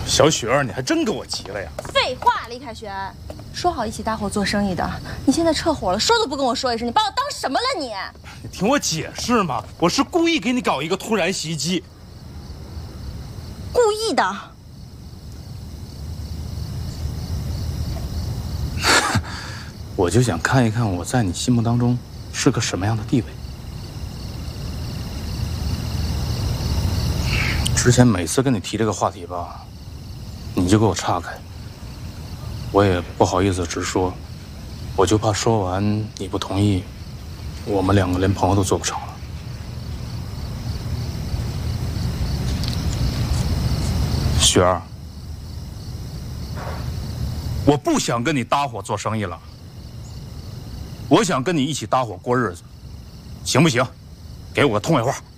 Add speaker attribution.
Speaker 1: 小雪儿，你还真给我急了呀！
Speaker 2: 废话，李凯旋，说好一起搭伙做生意的，你现在撤伙了，说都不跟我说一声，你把我当什么了你？
Speaker 1: 你听我解释嘛，我是故意给你搞一个突然袭击，
Speaker 2: 故意的。
Speaker 1: 我就想看一看我在你心目当中是个什么样的地位。之前每次跟你提这个话题吧，你就给我岔开，我也不好意思直说，我就怕说完你不同意，我们两个连朋友都做不成了。雪儿，我不想跟你搭伙做生意了，我想跟你一起搭伙过日子，行不行？给我个痛快话。